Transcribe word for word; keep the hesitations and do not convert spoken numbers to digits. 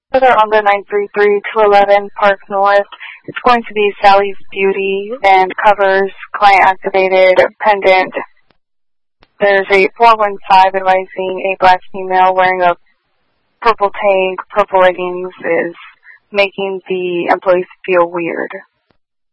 Further on the nine three three to eleven Park North, it's going to be Sally's Beauty and covers client-activated pendant. There's a four one five advising a black female wearing a purple tank, purple leggings is making the employees feel weird.